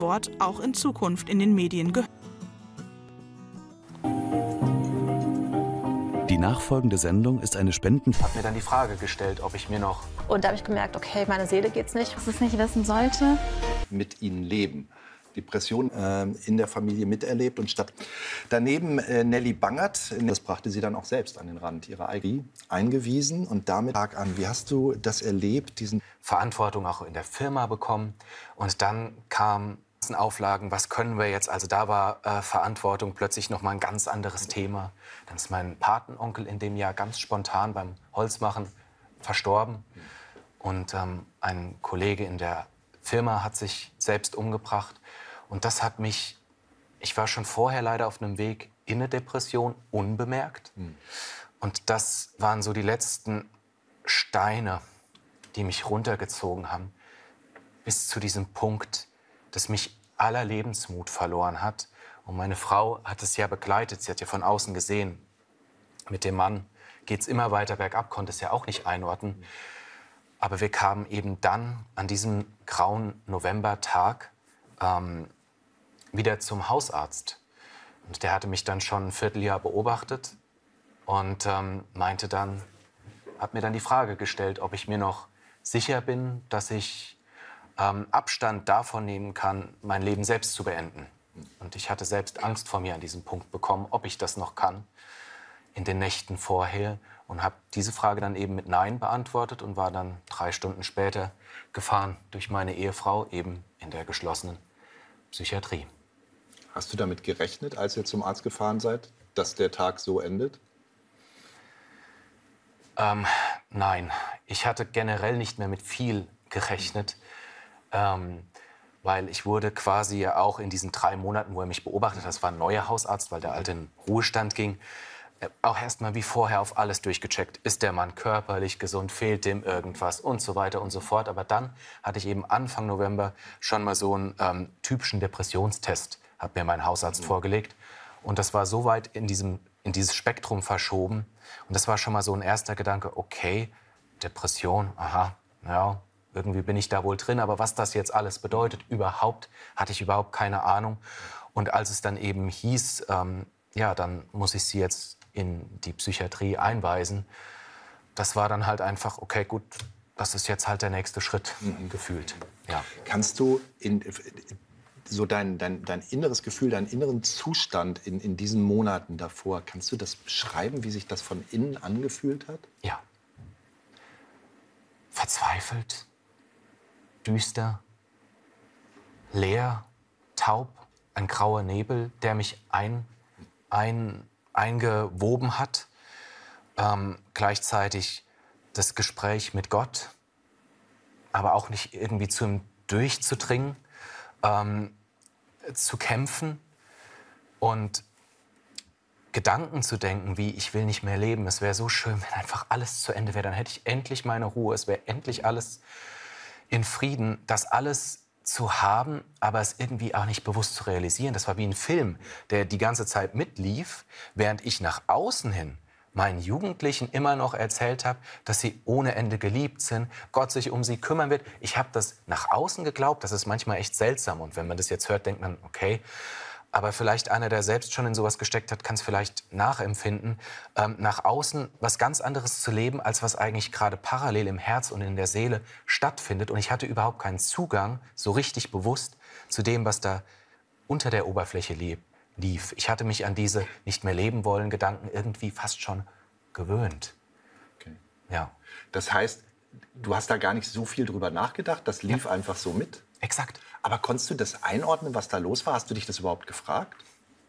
Wort auch in Zukunft in den Medien gehört. Die nachfolgende Sendung ist eine Ich habe mir dann die Frage gestellt, ob ich mir noch... Und da habe ich gemerkt, okay, meine Seele geht's nicht. Was es nicht wissen sollte. Mit ihnen leben. Depression in der Familie miterlebt und statt. Daneben Nelly Bangert, das brachte sie dann auch selbst an den Rand ihrer eigenen eingewiesen und damit an. Wie hast du das erlebt, diesen Verantwortung auch in der Firma bekommen und dann kam Auflagen, was können wir jetzt? Also da war Verantwortung plötzlich noch mal ein ganz anderes Thema. Dann ist mein Patenonkel in dem Jahr ganz spontan beim Holzmachen verstorben und ein Kollege in der Firma hat sich selbst umgebracht. Und das hat mich, ich war schon vorher leider auf einem Weg in eine Depression, unbemerkt. Und das waren so die letzten Steine, die mich runtergezogen haben, bis zu diesem Punkt, dass mich aller Lebensmut verloren hat. Und meine Frau hat es ja begleitet, sie hat ja von außen gesehen, mit dem Mann geht es immer weiter bergab, konnte es ja auch nicht einordnen. Aber wir kamen eben dann an diesem grauen Novembertag wieder zum Hausarzt. Und der hatte mich dann schon ein Vierteljahr beobachtet und meinte dann, hat mir dann die Frage gestellt, ob ich mir noch sicher bin, dass ich Abstand davon nehmen kann, mein Leben selbst zu beenden. Und ich hatte selbst Angst vor mir an diesem Punkt bekommen, ob ich das noch kann in den Nächten vorher. Und habe diese Frage dann eben mit Nein beantwortet und war dann 3 Stunden später gefahren durch meine Ehefrau, eben in der geschlossenen Psychiatrie. Hast du damit gerechnet, als ihr zum Arzt gefahren seid, dass der Tag so endet? Nein, ich hatte generell nicht mehr mit viel gerechnet, weil ich wurde quasi ja auch in diesen 3 Monaten, wo er mich beobachtet hat, das war ein neuer Hausarzt, weil der alte in Ruhestand ging, auch erstmal wie vorher auf alles durchgecheckt. Ist der Mann körperlich gesund, fehlt dem irgendwas und so weiter und so fort. Aber dann hatte ich eben Anfang November schon mal so einen typischen Depressionstest, hat mir mein Hausarzt vorgelegt. Und das war so weit in dieses Spektrum verschoben. Und das war schon mal so ein erster Gedanke, okay, Depression, aha, ja, irgendwie bin ich da wohl drin. Aber was das jetzt alles bedeutet, hatte ich überhaupt keine Ahnung. Und als es dann eben hieß, ja, dann muss ich Sie jetzt in die Psychiatrie einweisen. Das war dann halt einfach, okay, gut, das ist jetzt halt der nächste Schritt, gefühlt. Ja. Kannst du so dein inneres Gefühl, deinen inneren Zustand in diesen Monaten davor, kannst du das beschreiben, wie sich das von innen angefühlt hat? Ja. Verzweifelt, düster, leer, taub, ein grauer Nebel, der mich eingewoben hat. Gleichzeitig das Gespräch mit Gott, aber auch nicht irgendwie zu ihm durchzudringen, zu kämpfen und Gedanken zu denken, wie ich will nicht mehr leben. Es wäre so schön, wenn einfach alles zu Ende wäre. Dann hätte ich endlich meine Ruhe. Es wäre endlich alles in Frieden. Das alles zu haben, aber es irgendwie auch nicht bewusst zu realisieren. Das war wie ein Film, der die ganze Zeit mitlief, während ich nach außen hin meinen Jugendlichen immer noch erzählt habe, dass sie ohne Ende geliebt sind, Gott sich um sie kümmern wird. Ich habe das nach außen geglaubt, das ist manchmal echt seltsam. Und wenn man das jetzt hört, denkt man, okay, aber vielleicht einer, der selbst schon in sowas gesteckt hat, kann es vielleicht nachempfinden, nach außen was ganz anderes zu leben, als was eigentlich gerade parallel im Herz und in der Seele stattfindet. Und ich hatte überhaupt keinen Zugang, so richtig bewusst, zu dem, was da unter der Oberfläche lief. Ich hatte mich an diese nicht mehr leben wollen Gedanken irgendwie fast schon gewöhnt. Okay. Ja. Das heißt, du hast da gar nicht so viel drüber nachgedacht, das lief einfach so mit? Exakt. Aber konntest du das einordnen, was da los war? Hast du dich das überhaupt gefragt?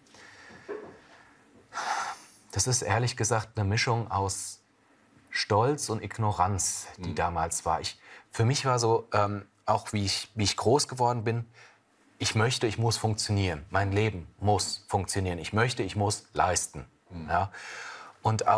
Das ist ehrlich gesagt eine Mischung aus Stolz und Ignoranz, die damals war. Für mich war so, auch wie ich groß geworden bin, ich muss funktionieren. Mein Leben muss funktionieren. Ich muss leisten. Ja? Und auch